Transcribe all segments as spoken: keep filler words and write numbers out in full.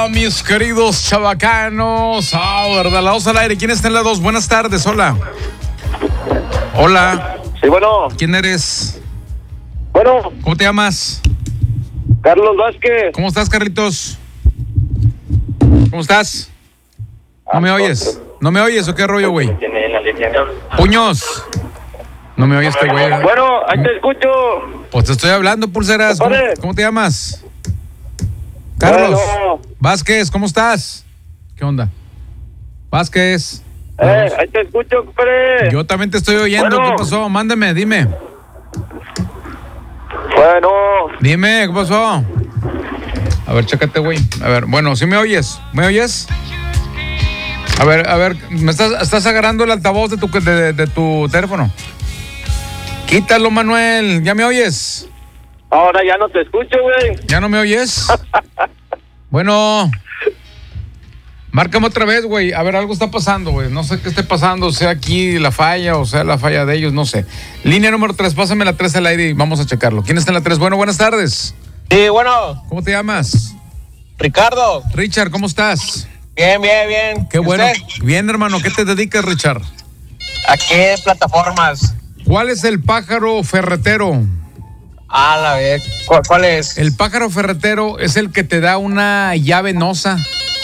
Hola, mis queridos chavacanos. Ah, oh, ¿verdad? La dos al aire. ¿Quién está en la dos? Buenas tardes, hola. Hola. Sí, bueno. ¿Quién eres? Bueno. ¿Cómo te llamas? Carlos Vázquez. ¿Cómo estás, Carlitos? ¿Cómo estás? ¿No me oyes? ¿No me oyes o qué rollo, güey? Puños. No me oyes este güey. Bueno, ahí te escucho. Pues te estoy hablando, pulseras. ¿Cómo, ¿cómo te llamas? Carlos. Bueno. Vázquez, ¿cómo estás? ¿Qué onda? Vázquez. Eh, ahí te escucho, compadre. Yo también te estoy oyendo. Bueno. ¿Qué pasó? Mándame, dime. Bueno. Dime, ¿qué pasó? A ver, chécate, güey. A ver, bueno, ¿sí me oyes? ¿Me oyes? A ver, a ver, ¿me estás, estás agarrando el altavoz de tu, de, de tu teléfono? Quítalo, Manuel. ¿Ya me oyes? Ahora ya no te escucho, güey. ¿Ya no me oyes? Bueno, márcame otra vez, güey. A ver, algo está pasando, güey. No sé qué esté pasando, sea aquí la falla o sea la falla de ellos, no sé. Línea número tres, pásame la tres al aire y vamos a checarlo. ¿Quién está en la tres? Bueno, buenas tardes. Sí, bueno. ¿Cómo te llamas? Ricardo. Richard, ¿cómo estás? Bien, bien, bien. Qué bueno. ¿Usted? Bien, hermano. ¿Qué te dedicas, Richard? Aquí en plataformas. ¿Cuál es el pájaro ferretero? A la vez. ¿Cuál, ¿Cuál es? El pájaro ferretero es el que te da una llave nosa.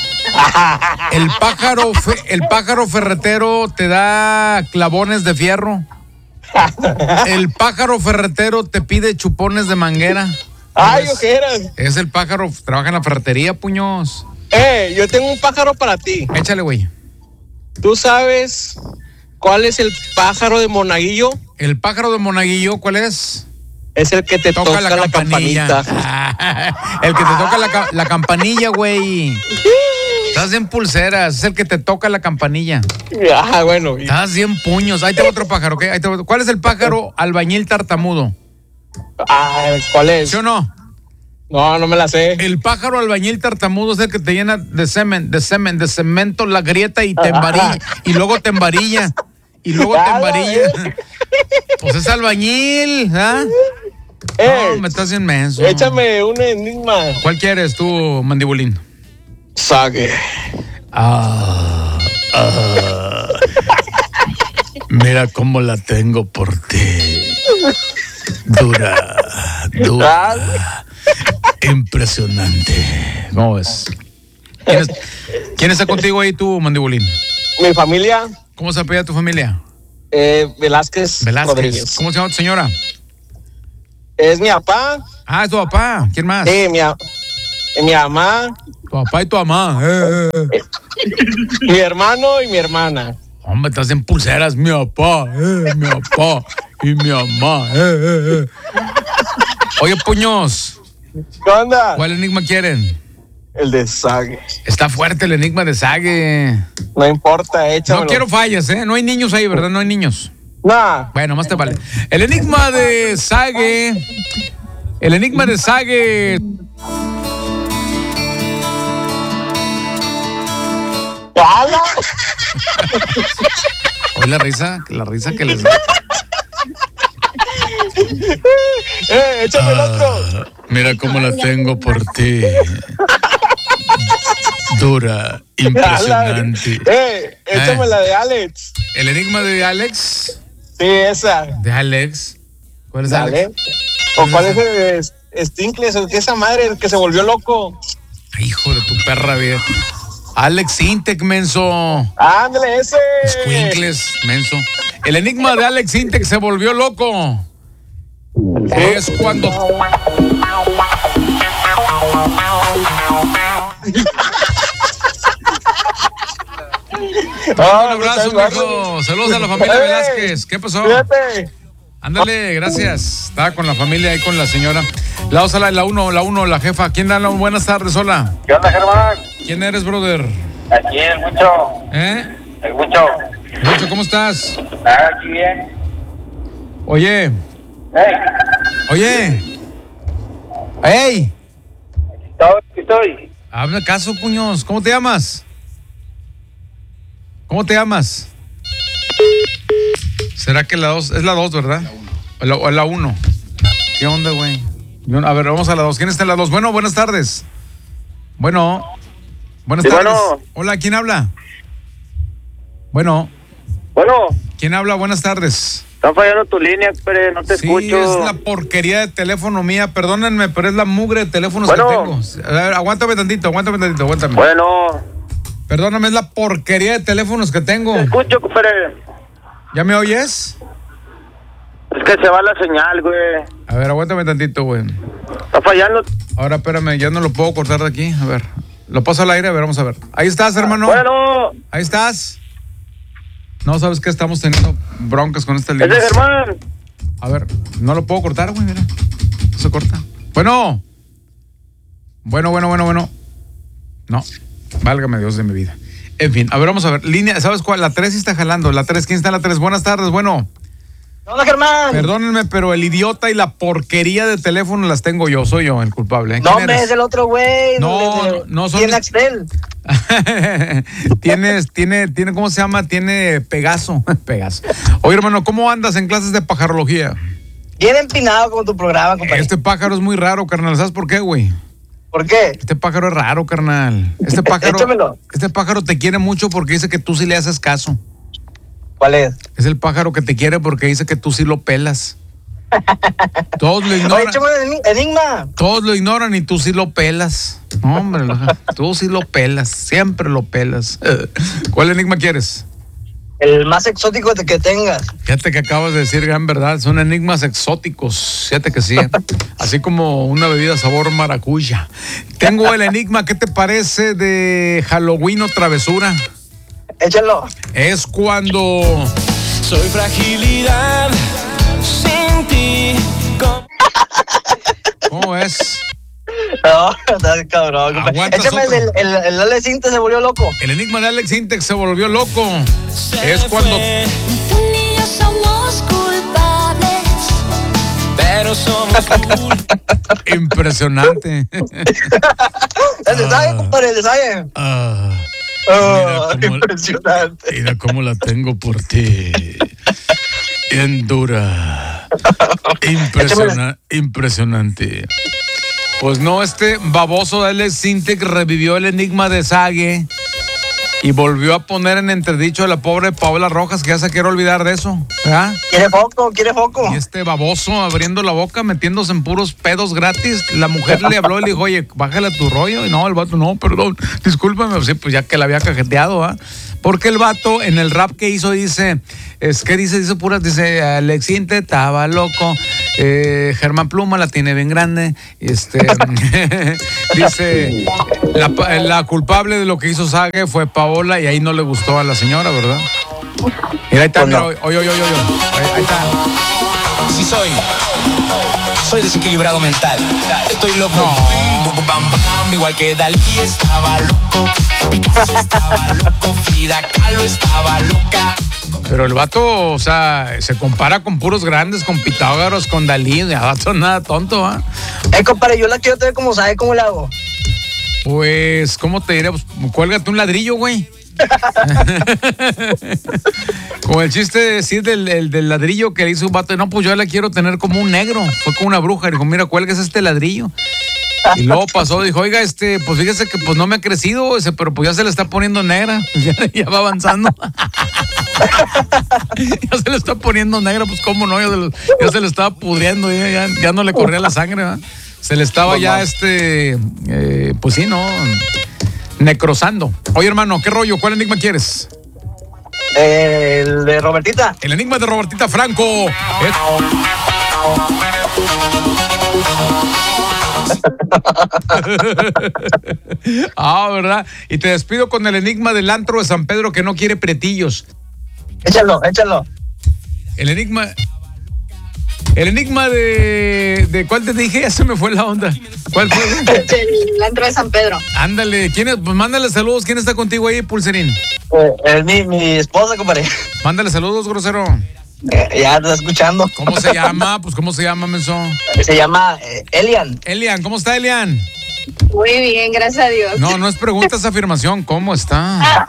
El pájaro, fe, el pájaro ferretero te da clavones de fierro. El pájaro ferretero te pide chupones de manguera. Ay, ojeras. Es el pájaro, trabaja en la ferretería, puños. Eh, yo tengo un pájaro para ti. Échale, güey. ¿Tú sabes cuál es el pájaro de Monaguillo? El pájaro de Monaguillo, ¿cuál es? Es el que te toca, toca la, la campanilla. campanita. El que te toca la, la campanilla, güey. Estás en pulseras, es el que te toca la campanilla. Ah, bueno. Estás bien puños. Ahí te va otro pájaro, ¿ok? Ahí te va. ¿Cuál es el pájaro albañil tartamudo? Ah, ¿cuál es? ¿Sí o no? No, no me la sé. El pájaro albañil tartamudo es el que te llena de semen, de semen, de cemento la grieta y te embarilla. Y luego te embarilla. Y luego te embarilla. Pues es albañil, ¿ah? Eh, no, me estás inmenso. Échame un enigma. ¿Cuál quieres tú, mandibulín? Sague. Ah, ah. Mira cómo la tengo por ti. Dura, dura. Impresionante. ¿Cómo ves? ¿Quién, es, ¿Quién está contigo ahí tú, mandibulín? Mi familia. ¿Cómo se apellida tu familia? Eh, Velázquez, Velázquez Rodríguez. ¿Cómo se llama tu señora? Es mi papá. Ah, es tu papá. ¿Quién más? Sí, mi, mi mamá. Tu papá y tu mamá. Eh, eh. Mi hermano y mi hermana. Hombre, estás en pulseras. Mi papá, eh, mi papá y mi mamá. Eh, eh, eh. Oye, puños. ¿Qué onda? ¿Cuál enigma quieren? El de Sague. Está fuerte el enigma de Sague. No importa, échamelo. No quiero fallas, ¿eh? No hay niños ahí, ¿verdad? No hay niños. Nah. Bueno, más te vale. El enigma de Sague. El enigma de Sague. ¡Hala! Oye, la risa, la risa que les da. Eh, échame ah, el otro. Mira cómo la tengo por ti. Dura, impresionante. Eh, échame eh. la de Alex. ¿El enigma de Alex? Sí, esa. ¿De Alex? ¿Cuál es Dale. Alex? ¿O cuál es el de Stinkles? El que esa madre, el que se volvió loco. Hijo de tu perra vida. Alex Intec, menso. Ándale, ese. Squinkles, menso. El enigma de Alex Intec se volvió loco. Es cuando... Oh, un abrazo, mijo. Saludos a la familia hey, Velázquez. ¿Qué pasó? Fíjate. Ándale, gracias. Estaba con la familia ahí con la señora. La dos, la uno, la uno, la jefa. ¿Quién da la buenas tardes? Hola. ¿Qué onda, Germán? ¿Quién eres, brother? Aquí el Mucho. ¿Eh? El Mucho. Mucho, ¿cómo estás? Ah, aquí bien. Oye. Hey. Oye. Hey. Aquí estoy, aquí estoy. Habla caso, puños. ¿Cómo te llamas? ¿Cómo te llamas? ¿Será que la dos? Es la dos, ¿verdad? O la, o la uno. ¿Qué onda, güey? A ver, vamos a la dos. ¿Quién está en la dos? Bueno, buenas tardes. Bueno. Buenas Sí, tardes. bueno. Hola, ¿quién habla? Bueno, Bueno, ¿quién habla? Buenas tardes. está fallando tu línea, pero no te Sí, escucho. es la porquería de teléfono mía, perdónenme, pero es la mugre de teléfonos Bueno. que tengo. A ver, aguántame tantito, aguántame tantito, aguántame. Bueno, Perdóname, es la porquería de teléfonos que tengo. te escucho, compadre. ¿Ya me oyes? Es que se va la señal, güey. A ver, aguántame tantito, güey. Está fallando. Ahora, espérame, ya no lo puedo cortar de aquí. A ver, lo paso al aire, a ver, vamos a ver. Ahí estás, hermano. Bueno, Ahí estás. No, ¿sabes qué? Estamos teniendo broncas con esta ese línea. es Germán. A ver, no lo puedo cortar, güey, mira. No se corta. Bueno. Bueno, bueno, bueno, bueno. No. Válgame Dios de mi vida. En fin, a ver, vamos a ver. Línea, ¿sabes cuál? La tres sí está jalando. La tres, ¿quién está en la tres? Buenas tardes, bueno. Hola, Germán. Perdónenme, pero el idiota y la porquería de teléfono las tengo yo. Soy yo el culpable. ¿eh? No, ¿Quién me eres? es el otro güey. No, de- no, no son- Tiene Axel. Tienes, tiene, tiene, ¿cómo se llama? Tiene Pegaso. Pegaso. Oye, hermano, ¿cómo andas en clases de pajarología? Bien empinado con tu programa, compadre. Este pájaro es muy raro, carnal. ¿Sabes por qué, güey? ¿Por qué? Este pájaro es raro, carnal. Este pájaro, Échamelo. este pájaro te quiere mucho porque dice que tú sí le haces caso. ¿Cuál es? Es el pájaro que te quiere porque dice que tú sí lo pelas. Todos lo Oye, ignoran. échame el enigma. Todos lo ignoran y tú sí lo pelas. No, hombre, lo- tú sí lo pelas. Siempre lo pelas. ¿Cuál enigma quieres? El más exótico de que tengas. Fíjate que acabas de decir gran verdad. Son enigmas exóticos. Fíjate que sí. Así como una bebida sabor maracuya. Tengo el enigma. ¿Qué te parece de Halloween o travesura? Échalo. Es cuando... Soy fragilidad sin ti. Com- ¿Cómo es? No, estás cabrón, compadre. Aguantas Échame otro. el, el, el Ale Cinta se volvió loco. El enigma de Alex Intec se volvió loco. se Es cuando... fue, Tú ni yo somos culpables. pero somos culpables. Impresionante. El detalle, compadre, el detalle. Ah, Oh, mira cómo- impresionante. mira cómo la tengo por ti. Bien dura. Impresiona- impresionante. Pues no, este baboso de Alex Intec revivió el enigma de Sage y volvió a poner en entredicho a la pobre Paola Rojas, que ya se quiere olvidar de eso. ¿Verdad? ¿Quiere foco? ¿Quiere foco? Y este baboso abriendo la boca, metiéndose en puros pedos gratis. La mujer le habló y le dijo, oye, bájale a tu rollo. Y no, el vato, no, perdón, discúlpame. Sí, pues ya que la había cajeteado, ¿ah? Porque el vato en el rap que hizo dice, es que dice, dice puras, dice, Alex Intec estaba loco, eh, Germán Pluma la tiene bien grande, este, dice, la, pa- la culpable de lo que hizo Sage fue Paola y ahí no le gustó a la señora, ¿verdad? Mira, ahí está, Pues mira, no. oye, oye, oye, oye, ahí, ahí está. Sí soy. Soy desequilibrado mental. Estoy loco. Bum, bum, bam, bam, igual que Dalí estaba loco. Picasso estaba loco. Frida Kahlo estaba loca. Pero el vato, o sea, se compara con puros grandes, con Pitágoras, con Dalí, el vato nada tonto, ¿ah? Eh, compadre, yo la quiero tener como sabe cómo le hago. Pues, ¿cómo te diré? Pues, cuélgate un ladrillo, güey. Como el chiste de decir del, el- del ladrillo que le hizo un vato, no, pues yo la quiero tener como un negro. Fue como una bruja, dijo, mira, cuelgues este ladrillo. Y luego pasó, dijo, oiga, este, pues fíjese que pues no me ha crecido, ese, pero pues ya se le está poniendo negra, ya, ya va avanzando. Ya se le está poniendo negra, pues cómo no, ya se, lo- ya se le estaba pudriendo, ya, ya, ya no le corría la sangre, ¿verdad? Se le estaba ya este, eh, pues sí, ¿no? Necrosando. Oye, hermano, ¿qué rollo? ¿Cuál enigma quieres? Eh, el de Robertita. El enigma de Robertita Franco. Es- Ah, ¿verdad? Y te despido con el enigma del antro de San Pedro que no quiere pretillos. Échalo, échalo. El enigma. El enigma de. ¿De cuál te dije? Ya se me fue la onda. ¿Cuál fue? El antro de San Pedro. Ándale, ¿quién es? Pues mándale saludos. ¿Quién está contigo ahí, Pulserín? Eh, es mi, mi esposa, compadre. Mándale saludos, grosero. Eh, ya te está escuchando. ¿Cómo se llama? Pues, ¿cómo se llama, menso? Se llama eh, Elian. Elian, ¿cómo está Elian? Muy bien, gracias a Dios. No, no es pregunta, es afirmación. ¿Cómo está?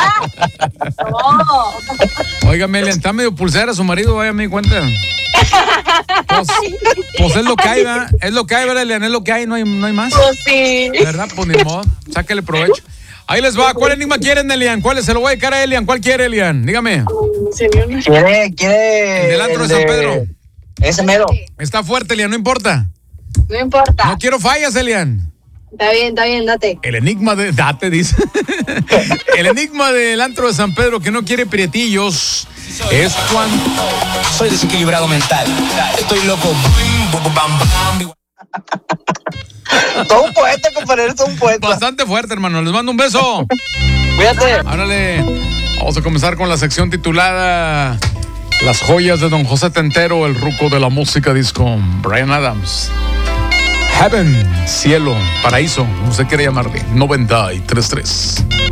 Oh. Óigame, Elian, está medio pulsera su marido, vaya, me di cuenta. Pues, pues es lo que hay, ¿verdad? Es lo que hay, ¿verdad, Elian? Es lo que hay, no hay, no hay más. Pues sí. ¿Verdad? Pues ni modo, sáquele provecho. Ahí les va. ¿Cuál enigma quieren, Elian? ¿Cuál? Se lo voy a dedicar a Elian. ¿Cuál quiere, Elian? Dígame. Quiere, quiere. El del antro el de San Pedro. Ese mero. Está fuerte, Elian, no importa. No importa. No quiero fallas, Elian. Está bien, está bien, date. El enigma de... Date, dice. El enigma del antro de San Pedro que no quiere prietillos es cuando... Soy desequilibrado mental. Estoy loco. Bum, bum, bam, bam. Todo un poeta, compañero, todo un poeta. Bastante fuerte, hermano. Les mando un beso. Cuídate. Árale. Vamos a comenzar con la sección titulada Las joyas de Don José Tentero, el ruco de la música disco, Bryan Adams. Heaven, cielo, paraíso, como se quiere llamarle. noventa y tres punto tres.